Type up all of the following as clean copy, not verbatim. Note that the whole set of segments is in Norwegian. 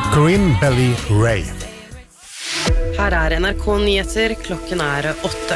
Green Belly Ray. Her NRK Nyheter, klokken 8.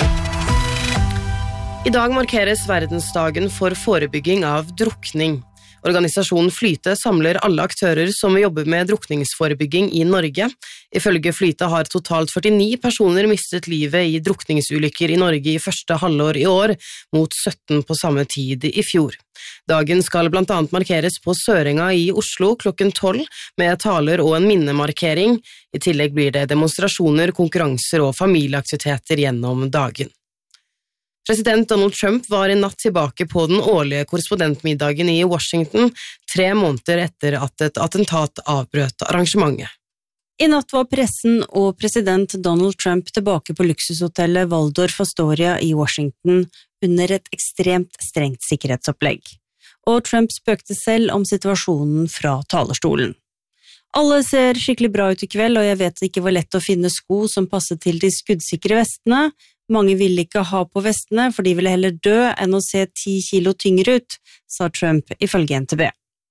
I dag markeres verdensdagen for forebygging av drukning. Organisasjonen Flyte samler alle aktører som jobber med drukningsforebygging i Norge. Ifølge Flyte har totalt 49 personer mistet livet i drukningsulykker i Norge i første halvår i år, mot 17 på samme tid i fjor. Dagen skal blant annet markeres på Sørenga i Oslo klokken 12 med taler og en minnemarkering. I tillegg blir det demonstrasjoner, konkurranser og familieaktiviteter gjennom dagen. President Donald Trump var i natt tilbake på den årlige korrespondentmiddagen i Washington, 3 måneder etter at et attentat avbrøt arrangementet. I natt var pressen og president Donald Trump tilbake på luksushotellet Waldorf Astoria i Washington under et ekstremt strengt sikkerhetsopplegg. Og Trump spøkte selv om situasjonen fra talerstolen. Alle ser skikkelig bra ut i kveld, og jeg vet det ikke var lett å finne sko som passet til de skuddsikre vestene. Mange ville ikke ha på vestene, for de ville heller dø enn å se 10 kilo tyngre ut, sa Trump ifølge NTB.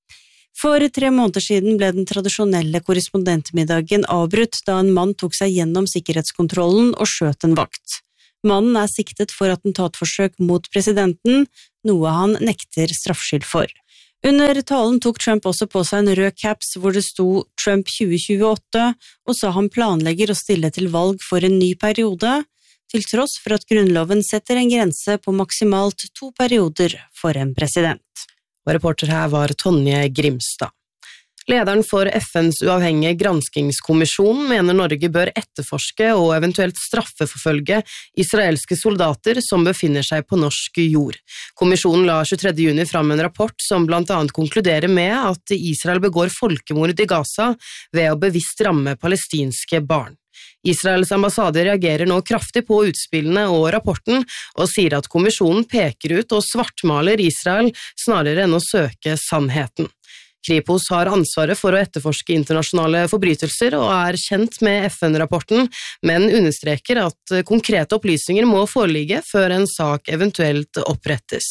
For 3 måneder siden ble den tradisjonelle korrespondentmiddagen avbrutt da en mann tok seg gjennom sikkerhetskontrollen og skjøt en vakt. Mannen er siktet for attentatforsøk mot presidenten, noe han nekter straffskyld for. Under talen tok Trump også på seg en rød caps hvor det sto Trump 2028, og sa han planlegger å stille til valg for en ny periode, til tross for at grunnloven setter en grense på maksimalt 2 perioder for en president. Og reporter her var Tonje Grimstad. Lederen for FNs uavhengige granskingskommisjon mener Norge bør etterforske og eventuelt straffeforfølge israelske soldater som befinner seg på norsk jord. Kommisjonen la 23. juni fram en rapport som blant annet konkluderer med at Israel begår folkemord i Gaza ved å bevisst ramme palestinske barn. Israels ambassade reagerer nå kraftig på utspillene og rapporten, og sier at kommisjonen peker ut og svartmaler Israel snarere enn å søke sannheten. Kripos har ansvaret for å etterforske internasjonale forbrytelser og er kjent med FN-rapporten, men understreker at konkrete opplysninger må foreligge før en sak eventuelt opprettes.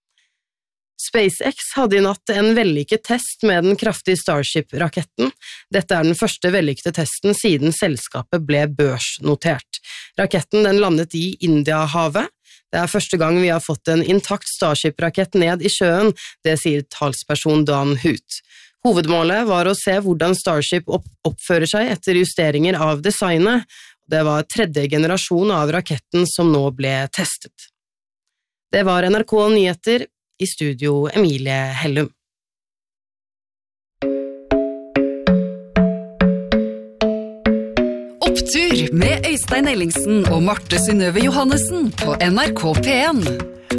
SpaceX hadde i natt en vellykket test med den kraftige Starship-raketten. Dette er den første vellykkede testen siden selskapet ble børsnotert. Raketten den landet i Indiahavet. Det er første gang vi har fått en intakt Starship-rakett ned i sjøen, det sier talsperson Dan Hoot. Hovedmålet var å se hvordan Starship oppfører seg etter justeringer av designet. Det var 3. generasjon av raketten som nå ble testet. Det var NRK Nyheter, i studio Emilie Hellum. Opptur med Øystein Ellingsen og Marte Synnøve Johannessen på NRK P1.